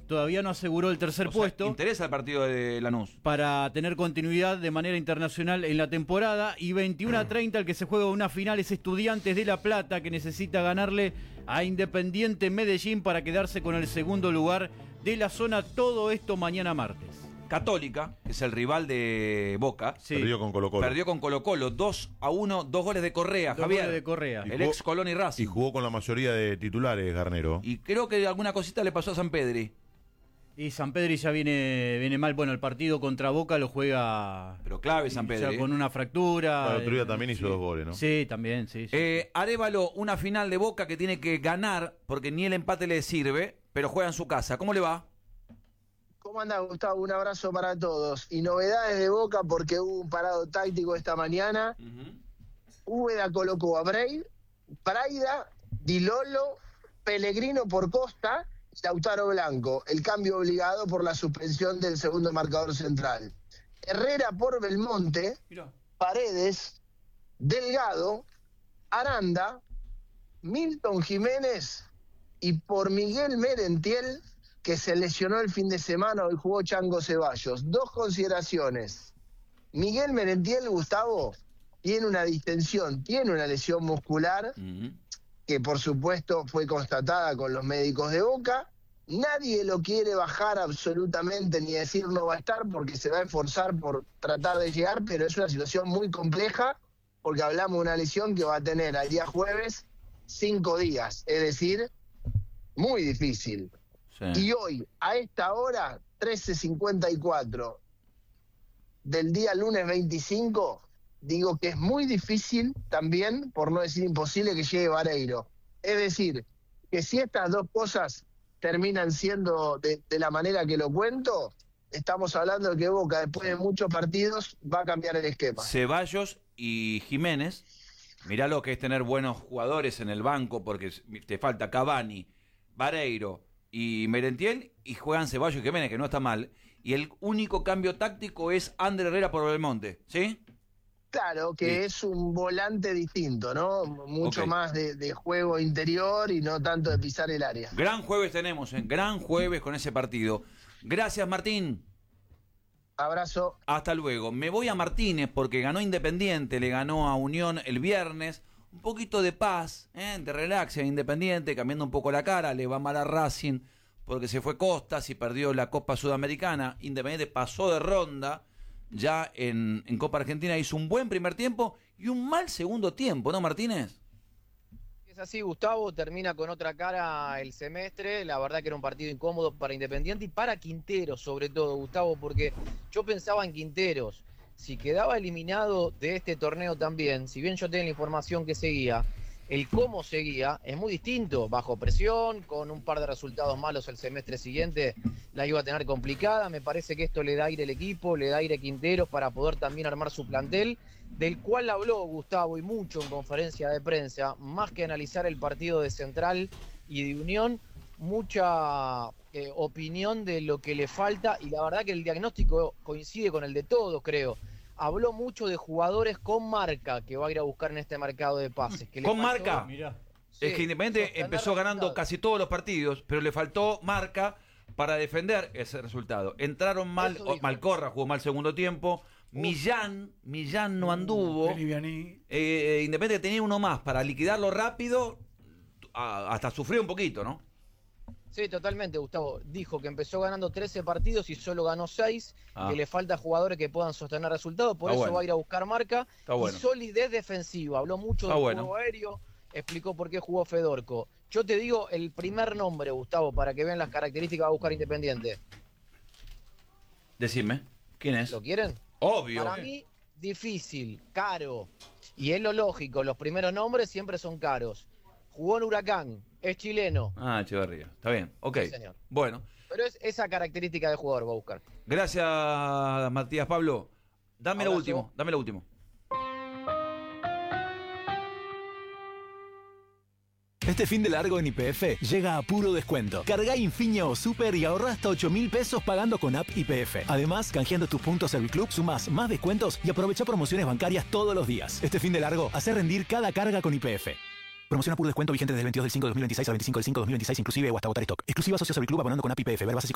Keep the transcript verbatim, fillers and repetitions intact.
todavía no aseguró el tercer o sea, puesto. Interesa el partido de Lanús. Para tener continuidad de manera internacional en la temporada. Y veintiuno a treinta, el que se juega una final es Estudiantes de La Plata, que necesita ganarle a Independiente Medellín para quedarse con el segundo lugar de la zona. Todo esto mañana martes. Católica, que es el rival de Boca, sí. perdió con Colo Colo. Perdió con Colo Colo, dos a uno, dos goles de Correa, dos Javier. Goles de Correa. El ex Colón y Racing. Y jugó con la mayoría de titulares, Garnero. Y creo que alguna cosita le pasó a San Pedri. Y San Pedri ya viene viene mal. Bueno, el partido contra Boca lo juega. Pero clave San Pedri. Con una fractura. Bueno, el otro día eh, también hizo sí. dos goles, ¿no? Sí, también, sí. sí. Eh, Arévalo, una final de Boca que tiene que ganar, porque ni el empate le sirve, pero juega en su casa. ¿Cómo le va? ¿Cómo anda, Gustavo? Un abrazo para todos. Y novedades de Boca porque hubo un parado táctico esta mañana. Uh-huh. Úbeda colocó a Brey, Praida, Di Lolo, Pellegrino por Costa, Lautaro Blanco. El cambio obligado por la suspensión del segundo marcador central. Herrera por Belmonte, Mirá. Paredes, Delgado, Aranda, Milton Jiménez y por Miguel Merentiel, que se lesionó el fin de semana, hoy jugó Chango Ceballos. Dos consideraciones. Miguel Merentiel, Gustavo, tiene una distensión, tiene una lesión muscular, uh-huh. que por supuesto fue constatada con los médicos de Boca. Nadie lo quiere bajar absolutamente ni decir no va a estar porque se va a esforzar por tratar de llegar, pero es una situación muy compleja porque hablamos de una lesión que va a tener al día jueves cinco días, es decir, muy difícil. Sí. Y hoy, a esta hora, trece cincuenta y cuatro del día lunes veinticinco, digo que es muy difícil también, por no decir imposible, que llegue Vareiro. Es decir, que si estas dos cosas terminan siendo de, de la manera que lo cuento, estamos hablando de que Boca, después de muchos partidos, va a cambiar el esquema. Ceballos y Jiménez, mirá lo que es tener buenos jugadores en el banco, porque te falta Cavani, Vareiro y Merentiel, y juegan Ceballos y Jiménez, que no está mal, y el único cambio táctico es Ander Herrera por Belmonte, ¿sí? Claro, que sí. Es un volante distinto, ¿no? Mucho okay. más de, de juego interior y no tanto de pisar el área. Gran jueves tenemos, ¿eh? Gran jueves con ese partido. Gracias, Martín. Abrazo. Hasta luego. Me voy a Martínez porque ganó Independiente, le ganó a Unión el viernes. Un poquito de paz, ¿eh? de relax a Independiente, cambiando un poco la cara. Le va mal a Racing porque se fue Costas y perdió la Copa Sudamericana. Independiente pasó de ronda ya en, en Copa Argentina, hizo un buen primer tiempo y un mal segundo tiempo, ¿no, Martínez? Es así, Gustavo, termina con otra cara el semestre. La verdad que era un partido incómodo para Independiente y para Quinteros, sobre todo, Gustavo, porque yo pensaba en Quinteros. Si quedaba eliminado de este torneo también, si bien yo tenía la información que seguía, el cómo seguía es muy distinto, bajo presión, con un par de resultados malos el semestre siguiente, la iba a tener complicada. Me parece que esto le da aire al equipo, le da aire a Quinteros para poder también armar su plantel, del cual habló Gustavo y mucho en conferencia de prensa, más que analizar el partido de Central y de Unión, mucha eh, opinión de lo que le falta, y la verdad que el diagnóstico coincide con el de todos, creo. Habló mucho de jugadores con marca que va a ir a buscar en este mercado de pases. Que ¿Con le marca? faltó, Mirá. Sí, es que Independiente empezó ganando casi todos los partidos, pero le faltó marca para defender ese resultado. Entraron mal, o, Malcorra jugó mal segundo tiempo, Uf. Millán, Millán no anduvo. Eh, Independiente tenía uno más para liquidarlo rápido, a, hasta sufrió un poquito, ¿no? Sí, totalmente, Gustavo. Dijo que empezó ganando trece partidos y solo ganó seis, ah. que le falta jugadores que puedan sostener resultados, por Está eso bueno. va a ir a buscar marca. Está y bueno. solidez defensiva. Habló mucho del bueno. juego aéreo, explicó por qué jugó Fedorco. Yo te digo el primer nombre, Gustavo, para que vean las características que va a buscar Independiente. Decime, ¿quién es? ¿Lo quieren? Obvio. Para mí, difícil, caro. Y es lo lógico, los primeros nombres siempre son caros. Jugó en Huracán, es chileno. Ah, Echeverría, está bien, ok. Sí, señor. Bueno. Pero es esa característica de jugador va a buscar. Gracias, Matías Pablo. Dame Abrazo. lo último, dame lo último. Este fin de largo en Y P F llega a puro descuento. Carga Infinia o Super y ahorra hasta ocho mil pesos pagando con app Y P F. Además, canjeando tus puntos Serviclub, sumás más descuentos y aprovecha promociones bancarias todos los días. Este fin de largo, hace rendir cada carga con Y P F. Promoción a puro descuento vigente desde el veintidós del cinco de dos mil veintiséis al veinticinco del cinco de dos mil veintiséis, inclusive o hasta agotar stock. Exclusiva socio Serviclub abonando con app Y P F. Ver bases y